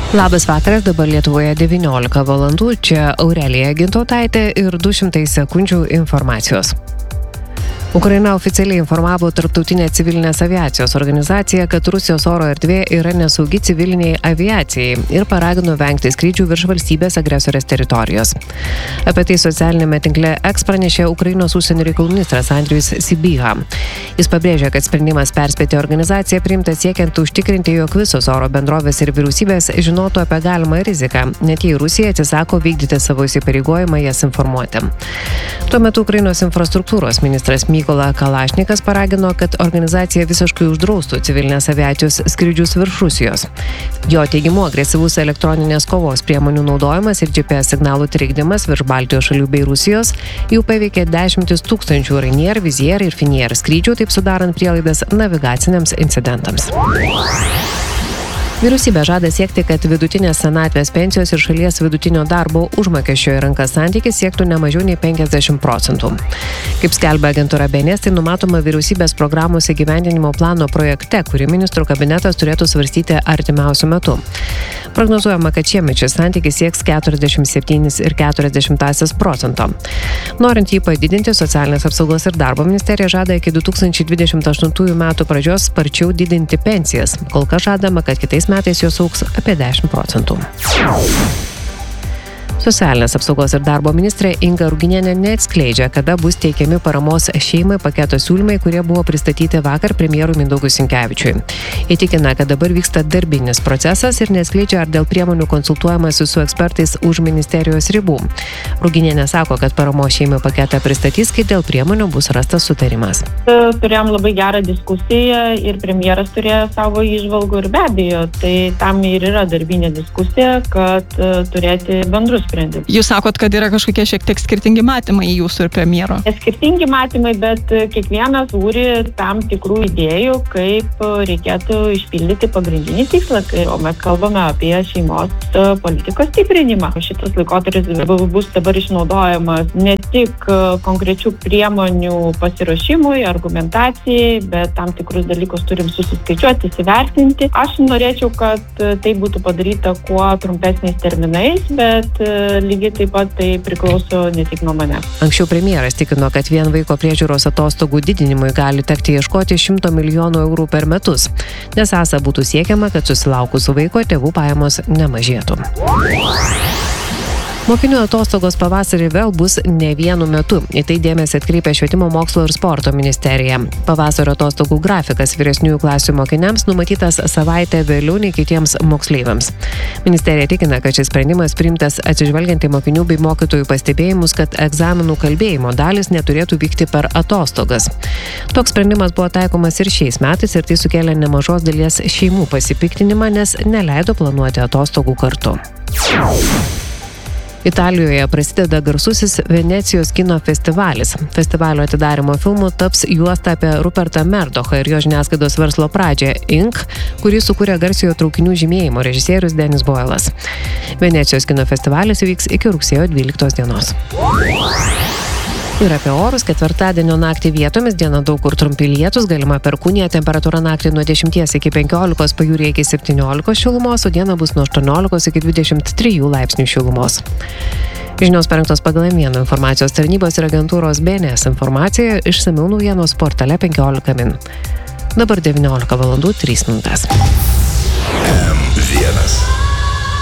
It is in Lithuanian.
Labas vakaras, dabar Lietuvoje 19 valandų, čia Aurelija Gintautaitė ir 200 sekundžių informacijos. Ukraina oficialiai informavo Tarptautinę civilinės aviacijos organizaciją, kad Rusijos oro erdvė yra nesaugi civiliniai aviacijai ir paragino vengti skrydžių virš valstybės agresorės teritorijos. Apie tai socialinėme tinkle X pranešė Ukrainos užsienio reikalų ministras Andrius Sybiha. Jis pabrėžė, kad sprendimas perspėti organizaciją priimtas siekiant užtikrinti, jog visos oro bendrovės ir vyriausybės žinotų apie galimą riziką, net jei Rusija atsisako vykdyti savo įsipareigojimą jas informuoti. Tuo metu Ukrainos infrastruktūros ministras Mykola Kalašnikas paragino, kad organizacija visiškai uždraustų civilinės aviacijos skrydžius virš Rusijos. Jo teigimu, agresyvus elektroninės kovos priemonių naudojimas ir GPS signalų trikdymas virš Baltijos šalių bei Rusijos jau paveikė 10 000 Ryanair, Wizz Air ir Finnair skrydžių, taip sudarant prielaidas navigaciniams incidentams. Vyriausybė žada siekti, kad vidutinės senatvės pensijos ir šalies vidutinio darbo užmokesčio į rankas santykis siektų ne mažiau nei 50%. Kaip skelbia agentūra BNS, tai numatoma vyriausybės programos įgyvendinimo plano projekte, kurį ministrų kabinetas turėtų svarstyti artimiausiu metu. Prognozuojama, kad šiemet šis santykis sieks 47,4%. Norint jį padidinti, Socialinės apsaugos ir darbo ministerija žada iki 2028 metų pradžios sparčiau didinti pensijas. Kol kas žadama, kad kitais metais jos augs apie 10%. Socialinės apsaugos ir darbo ministrė Inga Ruginienė neatskleidžia, kada bus teikiami paramos šeimai paketo siūlymai, kurie buvo pristatyti vakar premjerui Mindaugui Sinkevičiui. Įtikina, kad dabar vyksta darbinis procesas ir neatskleidžia, ar dėl priemonių konsultuojamasi su ekspertais už ministerijos ribų. Ruginienė sako, kad paramos šeimai paketą pristatys, kai dėl priemonių bus rastas sutarimas. Turėjom labai gerą diskusiją ir premjeras turėjo savo įžvalgų ir be abejo, tai tam ir yra darbinė diskusija, kad turėti bendrus sprendimus. Jūs sakot, kad yra kažkokie šiek tiek skirtingi matymai jūsų ir premjero. Skirtingi matymai, bet kiekvienas turi tam tikrų idėjų, kaip reikėtų išpildyti pagrindinį tikslą, o mes kalbame apie šeimos politikos stiprinimą. Šitas laikotarpis bus dabar išnaudojamas ne tik konkrečių priemonių pasiruošimui, argumentacijai, bet tam tikrus dalykus turim susiskaičiuoti, įsivertinti. Aš norėčiau, kad tai būtų padaryta kuo trumpesniais terminais, bet lygiai taip pat tai priklauso ne tik nuo manęs. Anksčiau premjeras tikino, kad vien vaiko priežiūros atostogų didinimui gali tekti ieškoti 100 milijonų eurų per metus, nes esą būtų siekiama, kad susilaukus vaiko tėvų pajamos nemažėtų. Mokinių atostogos pavasarį vėl bus ne vienu metu. Į tai dėmesį atkreipia Švietimo mokslo ir sporto ministerija. Pavasario atostogų grafikas vyresniųjų klasių mokiniams numatytas savaitę vėliau nei kitiems moksleiviams. Ministerija tikina, kad šis sprendimas priimtas atsižvelgiant į mokinių bei mokytojų pastebėjimus, kad egzaminų kalbėjimo dalis neturėtų vykti per atostogas. Toks sprendimas buvo taikomas ir šiais metais ir tai sukėlė nemažos dalies šeimų pasipiktinimą, nes neleido planuoti atostogų kartu. Italijoje prasideda garsusis Venecijos kino festivalis. Festivalio atidarymo filmu taps juosta apie Rupertą Murdochą ir jo žiniasklaidos verslo pradžią Ink, kurį sukūrė garsiojo traukinių žymėjimo režisierius Denis Boylas. Venecijos kino festivalis vyks iki rugsėjo 12 dienos. Ir apie orus: ketvirtadienio naktį vietomis, dieną daug kur trumpi lietūs, galima perkūnija, temperatūra naktį nuo 10 iki 15, pajūryje iki 17 šilumos, o dieną bus nuo 18 iki 23 laipsnių šilumos. Žinios parengtos pagal Mienų informacijos tarnybos ir agentūros BNS informaciją, išsamiau naujienos portale 15 min. Dabar 19 valandų 3 minutės.